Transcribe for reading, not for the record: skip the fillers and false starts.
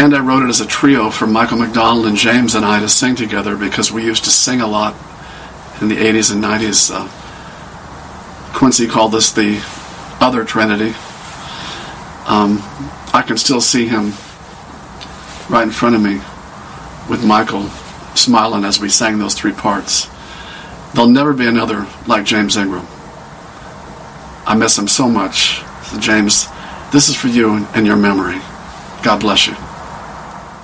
And I wrote it as a trio for Michael McDonald and James and I to sing together, because we used to sing a lot in the 80s and 90s. Quincy called this the Other Trinity. I can still see him right in front of me with Michael smiling as we sang those three parts. There'll never be another like James Ingram. I miss him so much. So James, this is for you and your memory. God bless you.